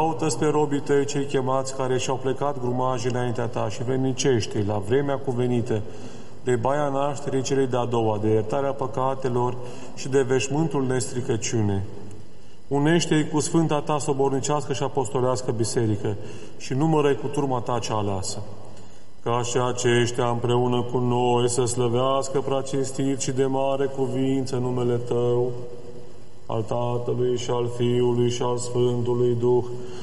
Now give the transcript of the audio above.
caută-ți pe robii tăi cei chemați care și-au plecat grumajii înaintea ta și vrednicește la vremea cuvenită de baia nașterii celei de-a doua, de iertarea păcatelor și de veșmântul nestricăciune. Unește-i cu sfânta ta sobornicească și apostolească biserică și numără-i cu turma ta cea aleasă, ca și aceștia împreună cu noi să slăvească prea cinstit și de mare cuvință numele Tău, al Tatălui și al Fiului și al Sfântului Duh,